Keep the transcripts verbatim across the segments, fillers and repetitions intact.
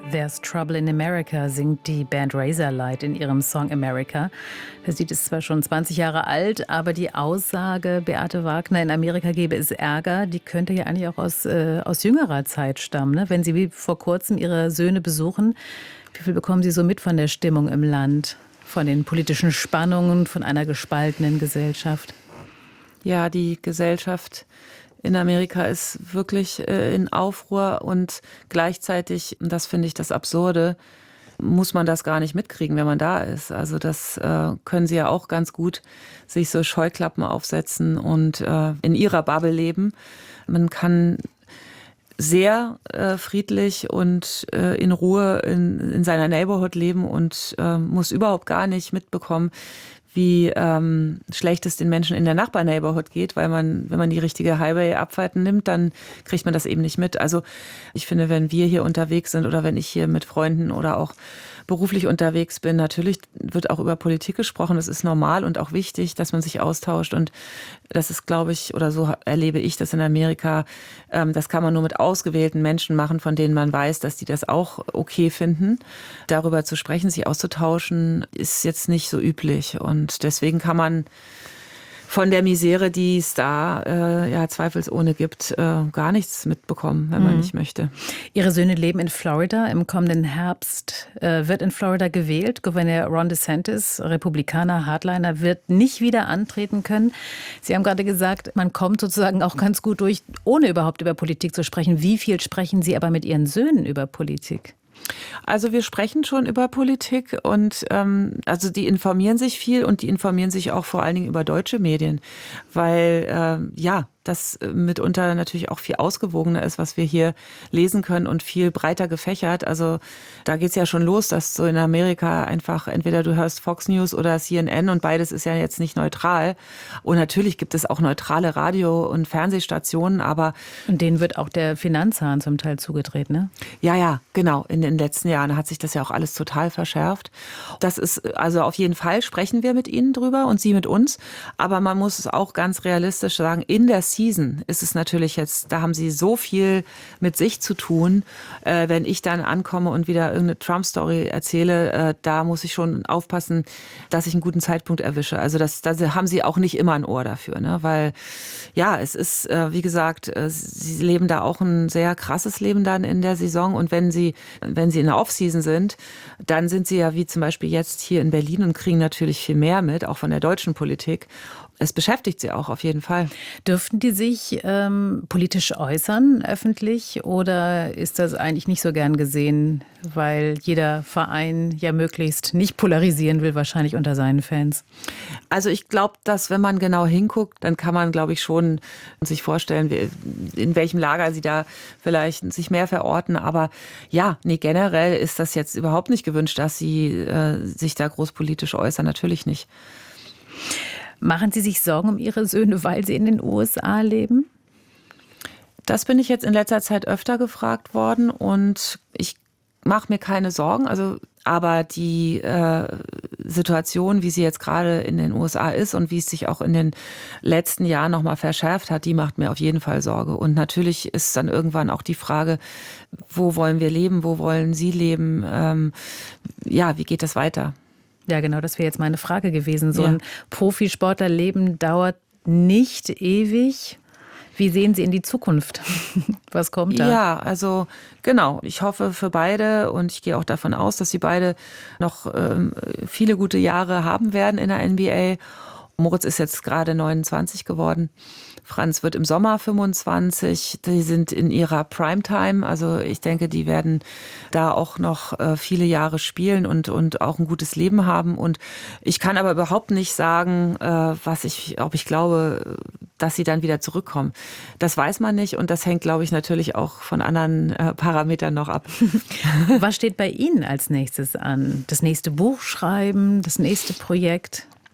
There's Trouble in America singt die Band Razorlight in ihrem Song America. Das Lied ist zwar schon zwanzig Jahre alt, aber die Aussage, Beate Wagner, in Amerika gebe es Ärger, die könnte ja eigentlich auch aus, äh, aus jüngerer Zeit stammen. Ne? Wenn Sie wie vor kurzem Ihre Söhne besuchen, wie viel bekommen Sie so mit von der Stimmung im Land, von den politischen Spannungen, von einer gespaltenen Gesellschaft? Ja, die Gesellschaft in Amerika ist wirklich äh, in Aufruhr und gleichzeitig, das finde ich das Absurde, muss man das gar nicht mitkriegen, wenn man da ist. Also das äh, können sie ja auch ganz gut sich so Scheuklappen aufsetzen und äh, in ihrer Bubble leben. Man kann sehr äh, friedlich und äh, in Ruhe in, in seiner Neighborhood leben und äh, muss überhaupt gar nicht mitbekommen, wie ähm, schlecht es den Menschen in der Nachbarneighborhood geht, weil man, wenn man die richtige Highway-Abfahrt nimmt, dann kriegt man das eben nicht mit. Also ich finde, wenn wir hier unterwegs sind oder wenn ich hier mit Freunden oder auch beruflich unterwegs bin, natürlich wird auch über Politik gesprochen. Das ist normal und auch wichtig, dass man sich austauscht. Und das ist, glaube ich, oder so erlebe ich das in Amerika, ähm, das kann man nur mit ausgewählten Menschen machen, von denen man weiß, dass die das auch okay finden. Darüber zu sprechen, sich auszutauschen, ist jetzt nicht so üblich. Und deswegen kann man von der Misere, die es da äh, ja zweifelsohne gibt, äh, gar nichts mitbekommen, wenn man mhm. nicht möchte. Ihre Söhne leben in Florida. Im kommenden Herbst äh, wird in Florida gewählt. Gouverneur Ron DeSantis, Republikaner, Hardliner, wird nicht wieder antreten können. Sie haben gerade gesagt, man kommt sozusagen auch ganz gut durch, ohne überhaupt über Politik zu sprechen. Wie viel sprechen Sie aber mit Ihren Söhnen über Politik? Also wir sprechen schon über Politik und ähm, also die informieren sich viel und die informieren sich auch vor allen Dingen über deutsche Medien, weil äh, ja, das mitunter natürlich auch viel ausgewogener ist, was wir hier lesen können und viel breiter gefächert. Also da geht's ja schon los, dass so in Amerika einfach entweder du hörst Fox News oder C N N und beides ist ja jetzt nicht neutral. Und natürlich gibt es auch neutrale Radio- und Fernsehstationen, aber... Und denen wird auch der Finanzhahn zum Teil zugedreht, ne? Ja, ja, genau. In den letzten Jahren hat sich das ja auch alles total verschärft. Das ist, also auf jeden Fall sprechen wir mit ihnen drüber und sie mit uns. Aber man muss es auch ganz realistisch sagen, in der Season ist es natürlich jetzt, da haben sie so viel mit sich zu tun. Äh, wenn ich dann ankomme und wieder irgendeine Trump-Story erzähle, äh, da muss ich schon aufpassen, dass ich einen guten Zeitpunkt erwische. Also das, da haben sie auch nicht immer ein Ohr dafür, ne? Weil ja, es ist, äh, wie gesagt, äh, sie leben da auch ein sehr krasses Leben dann in der Saison. Und wenn sie, wenn sie in der Off-Season sind, dann sind sie ja wie zum Beispiel jetzt hier in Berlin und kriegen natürlich viel mehr mit, auch von der deutschen Politik. Es beschäftigt sie auch auf jeden Fall. Dürften die sich ähm, politisch äußern, öffentlich, oder ist das eigentlich nicht so gern gesehen, weil jeder Verein ja möglichst nicht polarisieren will, wahrscheinlich unter seinen Fans? Also ich glaube, dass wenn man genau hinguckt, dann kann man, glaube ich, schon sich vorstellen, in welchem Lager sie da vielleicht sich mehr verorten. Aber ja, nee, generell ist das jetzt überhaupt nicht gewünscht, dass sie äh, sich da großpolitisch äußern. Natürlich nicht. Machen Sie sich Sorgen um Ihre Söhne, weil sie in den U S A leben? Das bin ich jetzt in letzter Zeit öfter gefragt worden und ich mache mir keine Sorgen. Also, aber die äh, Situation, wie sie jetzt gerade in den U S A ist und wie es sich auch in den letzten Jahren noch mal verschärft hat, die macht mir auf jeden Fall Sorge. Und natürlich ist dann irgendwann auch die Frage, wo wollen wir leben, wo wollen Sie leben? Ähm, ja, wie geht das weiter? Ja, genau, das wäre jetzt meine Frage gewesen. So ja. ein Profisportlerleben dauert nicht ewig. Wie sehen Sie in die Zukunft? Was kommt da? Ja, also genau. Ich hoffe für beide und ich gehe auch davon aus, dass sie beide noch ähm, viele gute Jahre haben werden in der N B A. Moritz ist jetzt gerade neunundzwanzig geworden. Franz wird im Sommer fünfundzwanzig. Die sind in ihrer Primetime. Also ich denke, die werden da auch noch äh, viele Jahre spielen und, und auch ein gutes Leben haben. Und ich kann aber überhaupt nicht sagen, äh, was ich, ob ich glaube, dass sie dann wieder zurückkommen. Das weiß man nicht und das hängt, glaube ich, natürlich auch von anderen äh, Parametern noch ab. Was steht bei Ihnen als nächstes an? Das nächste Buch schreiben, das nächste Projekt?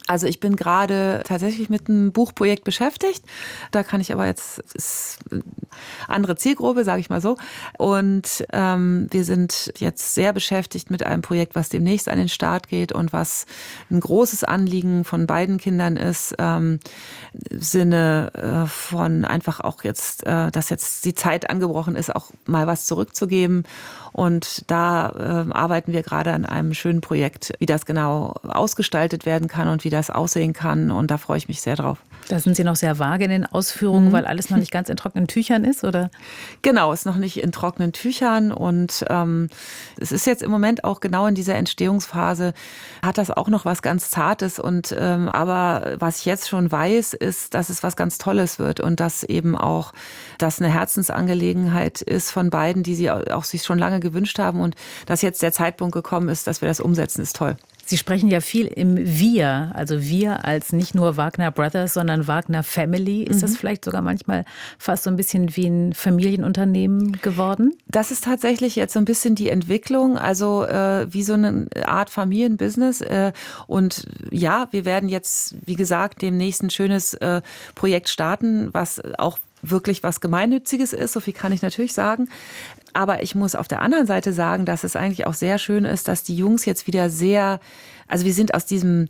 Also ich bin gerade tatsächlich mit einem Buchprojekt beschäftigt. Da kann ich aber jetzt, ist andere Zielgruppe, sage ich mal so. Und ähm, wir sind jetzt sehr beschäftigt mit einem Projekt, was demnächst an den Start geht und was ein großes Anliegen von beiden Kindern ist, ähm, im Sinne äh, von einfach auch jetzt, äh, dass jetzt die Zeit angebrochen ist, auch mal was zurückzugeben. Und da äh, arbeiten wir gerade an einem schönen Projekt, wie das genau ausgestaltet werden kann und wie das aussehen kann. Und da freue ich mich sehr drauf. Da sind Sie noch sehr vage in den Ausführungen, mhm. weil alles noch nicht ganz in trockenen Tüchern ist, oder? Genau, ist noch nicht in trockenen Tüchern. Und ähm, es ist jetzt im Moment auch genau in dieser Entstehungsphase, hat das auch noch was ganz Zartes. Und ähm, aber was ich jetzt schon weiß, ist, dass es was ganz Tolles wird und dass eben auch das eine Herzensangelegenheit ist von beiden, die sie auch sich schon lange gewünscht haben. Und dass jetzt der Zeitpunkt gekommen ist, dass wir das umsetzen, ist toll. Sie sprechen ja viel im Wir, also wir als nicht nur Wagner Brothers, sondern Wagner Family. Ist mhm. das vielleicht sogar manchmal fast so ein bisschen wie ein Familienunternehmen geworden? Das ist tatsächlich jetzt so ein bisschen die Entwicklung, also äh, wie so eine Art Familienbusiness. Äh, und ja, wir werden jetzt, wie gesagt, demnächst ein schönes äh, Projekt starten, was auch wirklich was Gemeinnütziges ist, so viel kann ich natürlich sagen. Aber ich muss auf der anderen Seite sagen, dass es eigentlich auch sehr schön ist, dass die Jungs jetzt wieder sehr, also wir sind aus diesem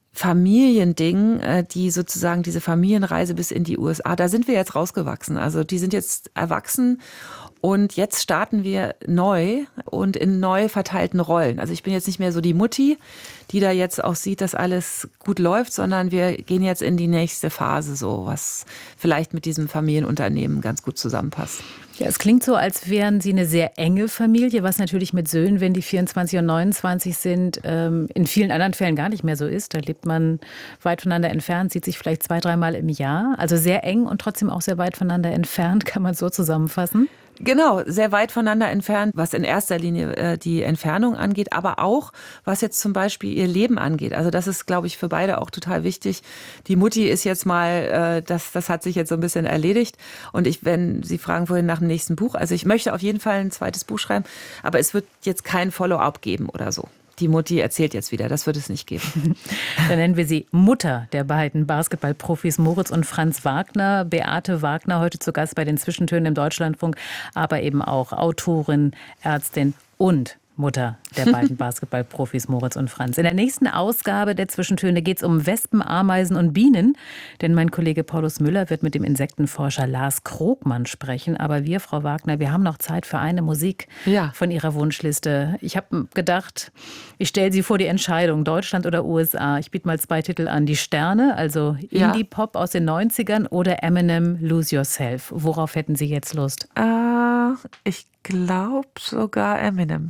Familiending, die sozusagen diese Familienreise bis in die U S A, da sind wir jetzt rausgewachsen. Also die sind jetzt erwachsen und jetzt starten wir neu und in neu verteilten Rollen. Also ich bin jetzt nicht mehr so die Mutti, die da jetzt auch sieht, dass alles gut läuft, sondern wir gehen jetzt in die nächste Phase, so was vielleicht mit diesem Familienunternehmen ganz gut zusammenpasst. Ja, es klingt so, als wären Sie eine sehr enge Familie, was natürlich mit Söhnen, wenn die vierundzwanzig und neunundzwanzig sind, in vielen anderen Fällen gar nicht mehr so ist. Da lebt man weit voneinander entfernt, sieht sich vielleicht zwei, dreimal im Jahr. Also sehr eng und trotzdem auch sehr weit voneinander entfernt, kann man so zusammenfassen. Genau, sehr weit voneinander entfernt, was in erster Linie äh, die Entfernung angeht, aber auch, was jetzt zum Beispiel ihr Leben angeht. Also das ist, glaube ich, für beide auch total wichtig. Die Mutti ist jetzt mal, äh, das, das hat sich jetzt so ein bisschen erledigt. Und ich, wenn Sie fragen vorhin nach dem nächsten Buch, also ich möchte auf jeden Fall ein zweites Buch schreiben, aber es wird jetzt kein Follow-up geben oder so. Die Mutti erzählt jetzt wieder, das wird es nicht geben. Dann nennen wir sie Mutter der beiden Basketballprofis Moritz und Franz Wagner. Beate Wagner, heute zu Gast bei den Zwischentönen im Deutschlandfunk, aber eben auch Autorin, Ärztin und Mutter der beiden Basketballprofis Moritz und Franz. In der nächsten Ausgabe der Zwischentöne geht es um Wespen, Ameisen und Bienen. Denn mein Kollege Paulus Müller wird mit dem Insektenforscher Lars Krogmann sprechen. Aber wir, Frau Wagner, wir haben noch Zeit für eine Musik ja. von Ihrer Wunschliste. Ich habe gedacht, ich stelle Sie vor die Entscheidung, Deutschland oder U S A. Ich biete mal zwei Titel an. Die Sterne, also ja. Indie-Pop aus den neunzigern oder Eminem, Lose Yourself. Worauf hätten Sie jetzt Lust? Äh, ich glaube sogar Eminem.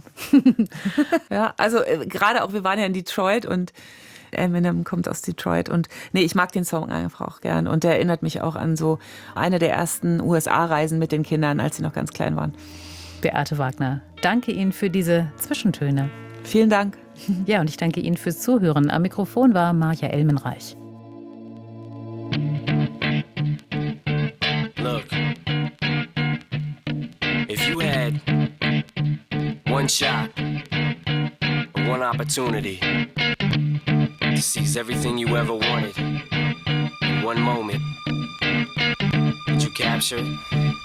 Ja, also äh, gerade auch, wir waren ja in Detroit und Eminem kommt aus Detroit und nee, ich mag den Song einfach auch gern und der erinnert mich auch an so eine der ersten U S A-Reisen mit den Kindern, als sie noch ganz klein waren. Beate Wagner, danke Ihnen für diese Zwischentöne. Vielen Dank. Ja, und ich danke Ihnen fürs Zuhören. Am Mikrofon war Marja Elmenreich. Look, if you had one shot, one opportunity to seize everything you ever wanted in one moment, would you capture it?